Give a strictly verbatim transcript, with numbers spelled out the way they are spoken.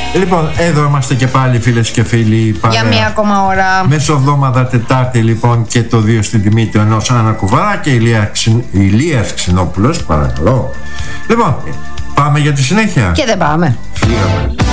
Λοιπόν, εδώ είμαστε και πάλι, φίλες και φίλοι, παρέα. Για μία ακόμα ώρα. Μεσοβδόμαδα Τετάρτη, λοιπόν, και το δύο στην τιμή του ενός Άννα Κουβαρά και Ηλία Ξυ... Ηλίας Ξινόπουλος, παρακαλώ. Λοιπόν, πάμε για τη συνέχεια. Και δεν πάμε. Φύγαμε.